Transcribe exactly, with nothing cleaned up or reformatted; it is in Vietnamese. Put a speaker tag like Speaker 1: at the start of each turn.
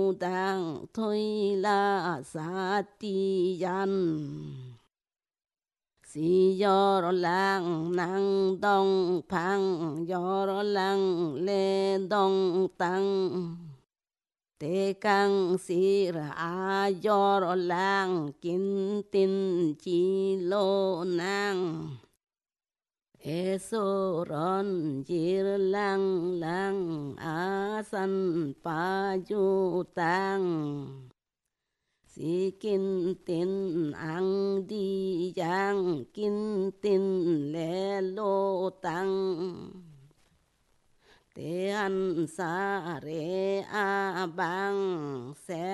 Speaker 1: tang thôi la sa ti yan si yo lang nang dong phang yo lang lên dong tăng tế căng si ra a yo lang kin tin chi lô nang eso ron jir lang lang a san pa ju tang si kin tin ang đi giang kin tin lê lô tăng tế an sa re a bang se